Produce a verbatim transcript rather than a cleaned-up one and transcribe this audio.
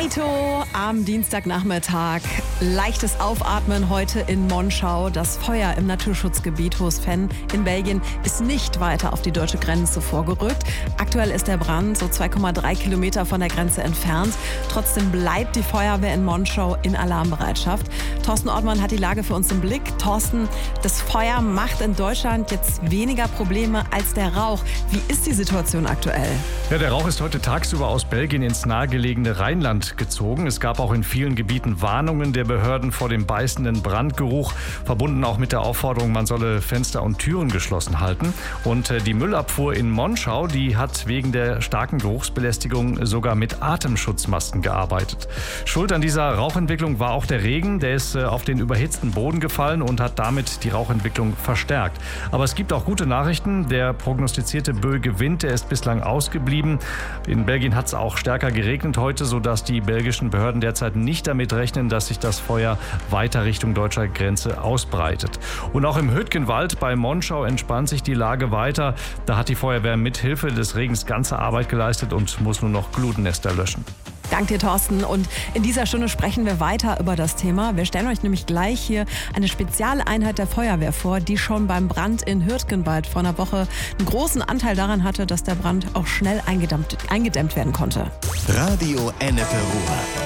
Finito am Dienstagnachmittag. Leichtes Aufatmen heute in Monschau. Das Feuer im Naturschutzgebiet Hohes-Venn in Belgien ist nicht weiter auf die deutsche Grenze vorgerückt. Aktuell ist der Brand so zwei Komma drei Kilometer von der Grenze entfernt. Trotzdem bleibt die Feuerwehr in Monschau in Alarmbereitschaft. Thorsten Ortmann hat die Lage für uns im Blick. Thorsten, das Feuer macht in Deutschland jetzt weniger Probleme als der Rauch. Wie ist die Situation aktuell? Ja, der Rauch ist heute tagsüber aus Belgien ins nahegelegene Rheinland gezogen. Es gab auch in vielen Gebieten Warnungen der Behörden vor dem beißenden Brandgeruch, verbunden auch mit der Aufforderung, man solle Fenster und Türen geschlossen halten. Und die Müllabfuhr in Monschau, die hat wegen der starken Geruchsbelästigung sogar mit Atemschutzmasken gearbeitet. Schuld an dieser Rauchentwicklung war auch der Regen. Der ist auf den überhitzten Boden gefallen und hat damit die Rauchentwicklung verstärkt. Aber es gibt auch gute Nachrichten. Der prognostizierte böige Wind, der ist bislang ausgeblieben. In Belgien hat es auch stärker geregnet heute, sodass die belgischen Behörden derzeit nicht damit rechnen, dass sich das Feuer weiter Richtung deutscher Grenze ausbreitet. Und auch im Hüttgenwald bei Monschau entspannt sich die Lage weiter. Da hat die Feuerwehr mit Hilfe des Regens ganze Arbeit geleistet und muss nur noch Glutnester löschen. Danke dir, Thorsten. Und in dieser Stunde sprechen wir weiter über das Thema. Wir stellen euch nämlich gleich hier eine Spezialeinheit der Feuerwehr vor, die schon beim Brand in Hüttgenwald vor einer Woche einen großen Anteil daran hatte, dass der Brand auch schnell eingedämmt, eingedämmt werden konnte. Radio Ennepe Ruhr.